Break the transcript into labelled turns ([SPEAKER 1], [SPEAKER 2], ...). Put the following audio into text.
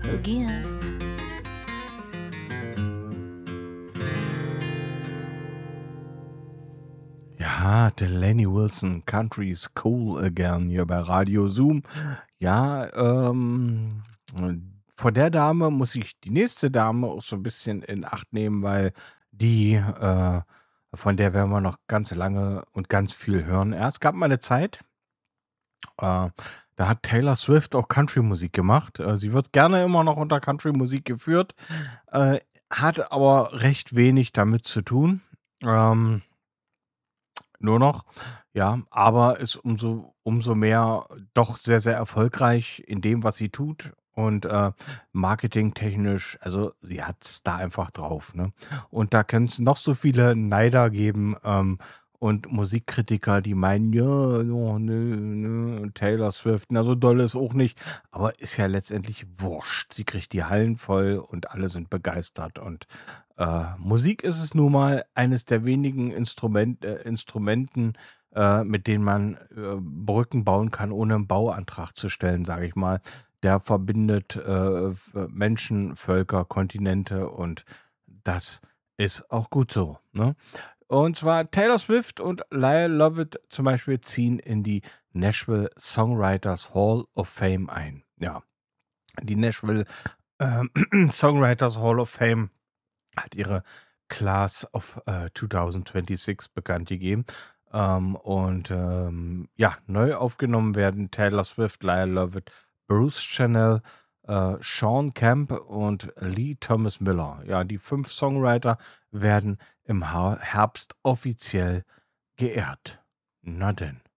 [SPEAKER 1] again.
[SPEAKER 2] Ja, Delaney Wilson, Country's Cool Again hier bei Radio Zoom. Ja, vor der Dame muss ich die nächste Dame auch so ein bisschen in Acht nehmen, weil die, von der werden wir noch ganz lange und ganz viel hören. Es gab mal eine Zeit, da hat Taylor Swift auch Country-Musik gemacht. Sie wird gerne immer noch unter Country-Musik geführt, äh, hat aber recht wenig damit zu tun. Ähm nur noch, ja, aber ist umso mehr doch sehr, sehr erfolgreich in dem, was sie tut und, marketingtechnisch also, sie hat's da einfach drauf, ne? Und da können's noch so viele Neider geben, und Musikkritiker, die meinen: „Ja, oh, ne, Taylor Swift, na, so doll ist auch nicht.“ Aber ist ja letztendlich wurscht. Sie kriegt die Hallen voll und alle sind begeistert und Musik ist es nun mal eines der wenigen Instrumenten, mit denen man, Brücken bauen kann, ohne einen Bauantrag zu stellen, sage ich mal. Der verbindet, Menschen, Völker, Kontinente und das ist auch gut so, ne? Und zwar Taylor Swift und Lyle Lovett zum Beispiel ziehen in die Nashville Songwriters Hall of Fame ein. Ja, die Nashville, ähm, Songwriters Hall of Fame hat ihre Class of 2026 bekannt gegeben. Ja, neu aufgenommen werden Taylor Swift, Lyle Lovett, Bruce Chanel, Sean Camp und Lee Thomas Miller. Ja, die 5 Songwriter werden im Herbst offiziell geehrt. Na denn.